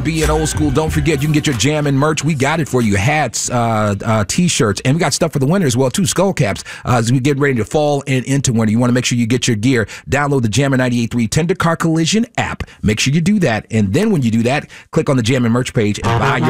Being old school, don't forget you can get your Jammin' merch. We got it for you. Hats, T-shirts, and we got stuff for the winter as well, too. Skull caps. As we get ready to fall and into winter, you want to make sure you get your gear. Download the Jammin' 98.3 Tender Car Collision app. Make sure you do that. And then when you do that, click on the Jammin' merch page and buy your